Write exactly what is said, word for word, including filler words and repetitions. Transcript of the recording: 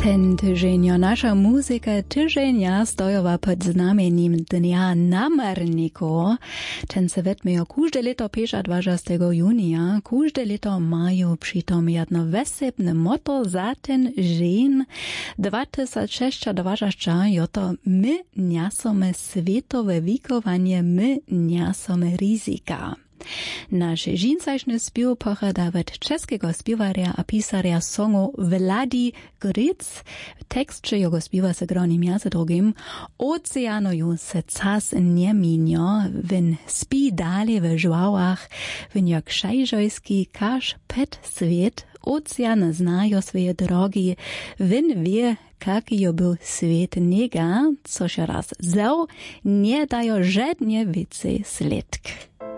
Ten tydzień nasza muzyka tydzienia stojowa pod znamieniem Dnia Namarniku. Ten se wetmiejo każde leto dwudziestego junia. Każde leto mają przytom jedno wesebne motto za ten dzień. dwa tysiące dwadzieścia jo to my niasome światowe wikowanie, my niasome ryzyka. Nasz dzińcajszny śpiew pochada od czeskiego śpiewarja a pisarja songu Vladi Gric. Tekst, czy jego śpiewa se groni między drugim, oceanuju se czas nie minio, win spi dalej w żłałach, win jak szajżojski każ pet świat, oceany znają swoje drogi, win wie, kaki jo był świat niega, coż raz zał, nie dają żadnie więcej sledk.